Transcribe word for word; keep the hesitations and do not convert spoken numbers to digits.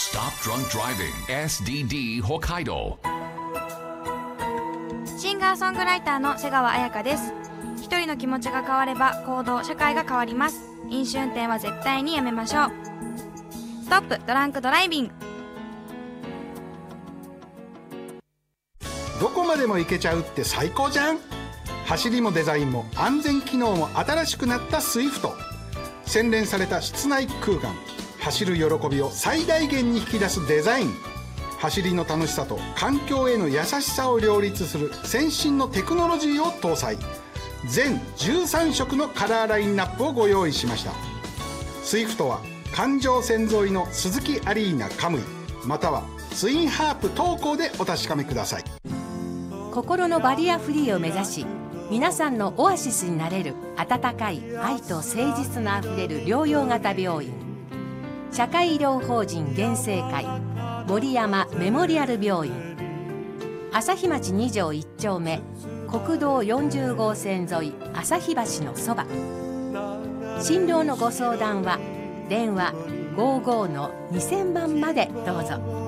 Stop Drunk Driving エスディーディー 北海道。 シンガーソングライターの瀬川彩香です。一人の気持ちが変われば行動、社会が変わります。飲酒運転は絶対にやめましょう。ストップドランクドライビング。 どこまでも行けちゃうって最高じゃん。走りもデザインも安全機能も新しくなったスイフト。洗練された室内空間、走る喜びを最大限に引き出すデザイン。走りの楽しさと環境への優しさを両立する先進のテクノロジーを搭載。全じゅうさんしょくのカラーラインナップをご用意しました。スイフトは環状線沿いの鈴木アリーナカムイまたはツインハープ東高でお確かめください。 心のバリアフリーを目指し、皆さんのオアシスになれる温かい愛と誠実のあふれる療養型病院、社会医療法人原生会森山メモリアル病院、朝日町に条いっちょうめ国道よんじゅうごうせん沿い朝日橋のそば。診療のご相談は電話 ごじゅうごのにせんばんまでどうぞ。